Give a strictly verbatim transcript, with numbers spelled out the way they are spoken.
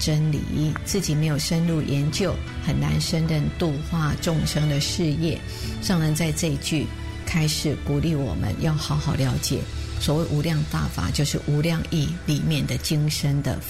真理，自己没有深入研究，很难胜任度化众生的事业。上人在这一句开始鼓励我们要好好了解，所谓无量大法就是无量义里面的精深的